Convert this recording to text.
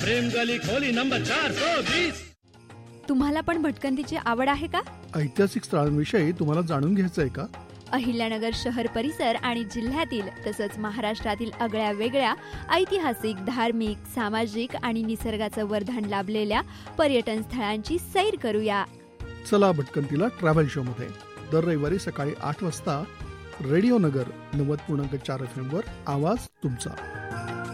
प्रेम गली खोली नंबर 420. तुम्हाला पण भटकंतीची आवड आहे का? ऐतिहासिक स्थळांविषयी तुम्हाला जाणून घ्यायचंय का? अहिल्यानगर शहर परिसर आणि जिल्ह्यातील तसंच महाराष्ट्रातील आगळ्या वेगळ्या ऐतिहासिक, धार्मिक, सामाजिक आणि निसर्गाचं वरदान लाभलेल्या पर्यटन स्थळांची सैर करूया. चला भटकंतीला ट्रॅव्हल शो मध्ये दर रविवारी सकाळी 8 वाजता रेडिओ नगर 90.4 FM वर आवाज तुमचा.